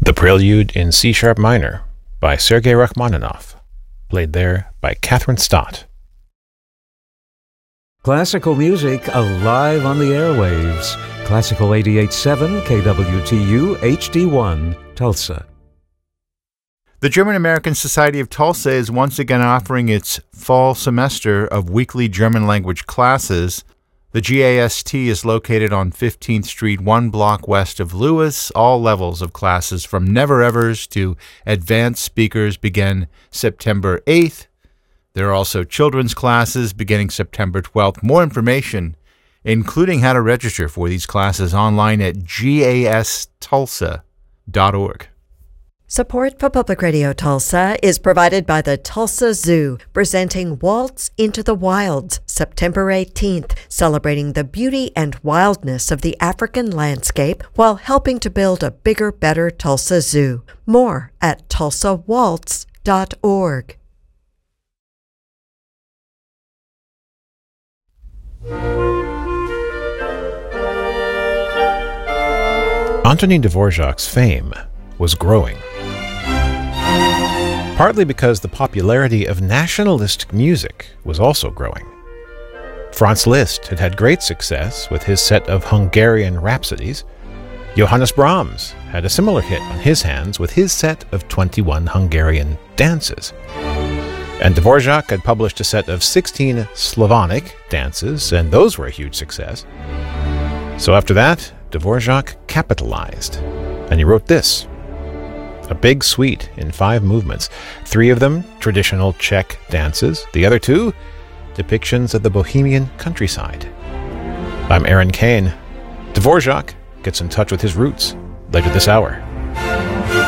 The Prelude in C-sharp minor by Sergei Rachmaninoff, played there by Catherine Stott. Classical music alive on the airwaves. Classical 88.7 KWTU HD1 Tulsa. The German-American Society of Tulsa is once again offering its fall semester of weekly German language classes. The GAST is located on 15th Street, one block west of Lewis. All levels of classes from never-evers to advanced speakers begin September 8th. There are also children's classes beginning September 12th. More information, including how to register for these classes, online at gastulsa.org. Support for Public Radio Tulsa is provided by the Tulsa Zoo, presenting Waltz into the Wilds, September 18th, celebrating the beauty and wildness of the African landscape while helping to build a bigger, better Tulsa Zoo. More at tulsawaltz.org. Antonin Dvorak's fame was growing, partly because the popularity of nationalistic music was also growing. Franz Liszt had had great success with his set of Hungarian Rhapsodies. Johannes Brahms had a similar hit on his hands with his set of 21 Hungarian dances. And Dvorak had published a set of 16 Slavonic dances, and those were a huge success. So after that, Dvorak capitalized, and he wrote this. A big suite in 5 movements, 3 of them traditional Czech dances, the other 2 depictions of the Bohemian countryside. I'm Aaron Kane. Dvorak gets in touch with his roots later this hour.